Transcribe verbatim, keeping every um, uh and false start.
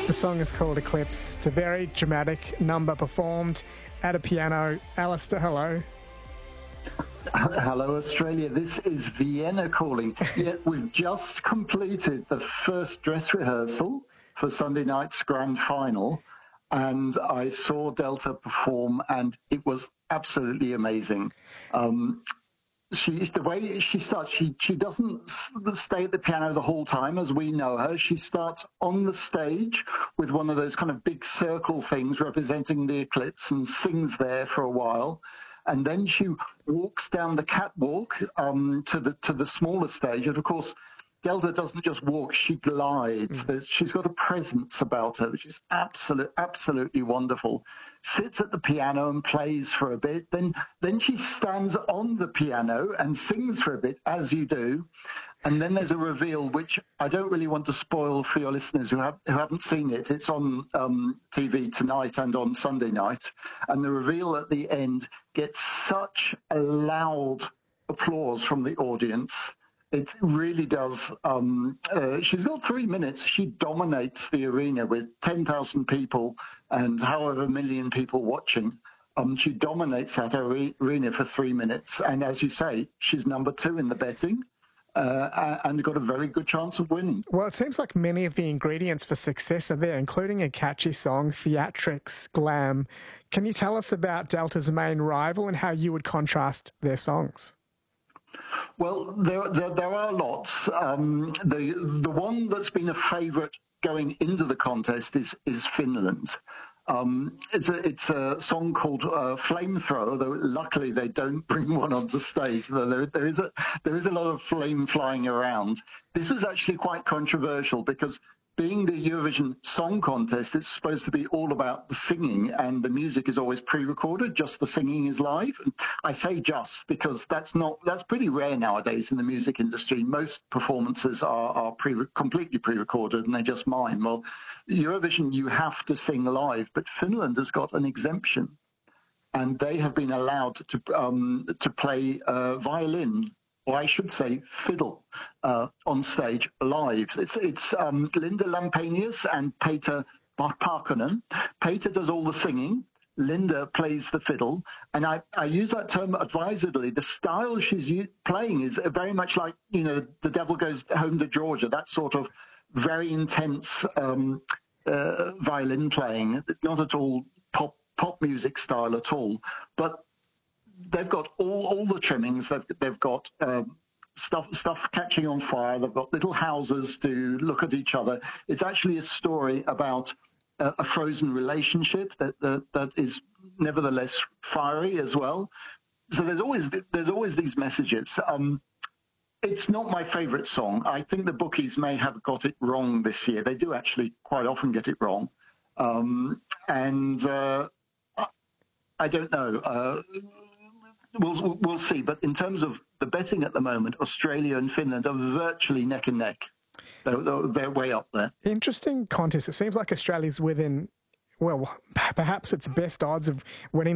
The song is called Eclipse. It's a very dramatic number performed at a piano. Alistair, hello. Hello, Australia. This is Vienna calling. Yeah, we've just completed the first dress rehearsal for Sunday night's grand final, and I saw Delta perform, and it was absolutely amazing. Um, she, the way she starts, she, she doesn't stay at the piano the whole time as we know her. She starts on the stage with one of those kind of big circle things representing the eclipse and sings there for a while. And then she walks down the catwalk um, to the to the smaller stage. And of course, Delta doesn't just walk; she glides. Mm. She's got a presence about her, which is absolute, absolutely wonderful. Sits at the piano and plays for a bit. Then, then she stands on the piano and sings for a bit, as you do. And then there's a reveal, which I don't really want to spoil for your listeners who, have, who haven't seen it. It's on um, T V tonight and on Sunday night. And the reveal at the end gets such a loud applause from the audience. It really does. Um, uh, she's got three minutes. She dominates the arena with ten thousand people and however million people watching. Um, she dominates that arena for three minutes. And as you say, she's number two in the betting. Uh, and got a very good chance of winning. Well, it seems like many of the ingredients for success are there, including a catchy song, theatrics, glam. Can you tell us about Delta's main rival and how you would contrast their songs? Well, there, there, there are lots. Um, the the one that's been a favourite going into the contest is is Finland. Um, it's a it's a song called uh, Flamethrower, though luckily they don't bring one onto stage. There, there is a there is a lot of flame flying around. This was actually quite controversial because, being the Eurovision Song Contest, it's supposed to be all about the singing, and the music is always pre-recorded. Just the singing is live. And I say just because that's not that's pretty rare nowadays in the music industry. Most performances are are pre completely pre-recorded and they just mime. Well, Eurovision you have to sing live, but Finland has got an exemption, and they have been allowed to um, to play uh, violin. Or I should say fiddle, uh, on stage live. It's, it's um, Linda Lampenius and Peter Parkkonen. Peter does all the singing. Linda plays the fiddle. And I, I use that term advisedly. The style she's playing is very much like, you know, The Devil Goes Home to Georgia, that sort of very intense um, uh, violin playing. It's not at all pop, pop music style at all. But they've got all, all the trimmings. They've, they've got um, stuff stuff catching on fire. They've got little houses to look at each other. It's actually a story about a, a frozen relationship that, that that is nevertheless fiery as well. So there's always there's always these messages. Um, it's not my favourite song. I think the bookies may have got it wrong this year. They do actually quite often get it wrong, um, and uh, I don't know. Uh, We'll, we'll see. But in terms of the betting at the moment, Australia and Finland are virtually neck and neck. They're, they're, they're way up there. Interesting contest. It seems like Australia's within, well, perhaps its best odds of winning